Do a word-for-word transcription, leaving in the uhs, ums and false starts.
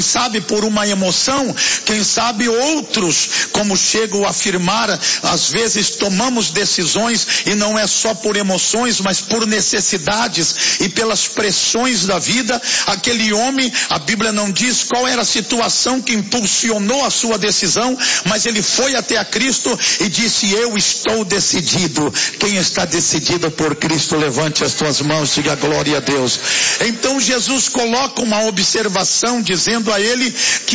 sabe por uma emoção, quem sabe outros, como chego a afirmar, às vezes tomamos decisões e não é só por emoções, mas por necessidades e pelas pressões da vida. Aquele homem, a Bíblia não diz qual era a situação que impulsionou a sua decisão, mas ele foi até a Cristo e disse: eu estou decidido. Quem está decidido por Cristo, levante as tuas mãos, diga glória a Deus. Então Jesus coloca uma observação dizendo a ele que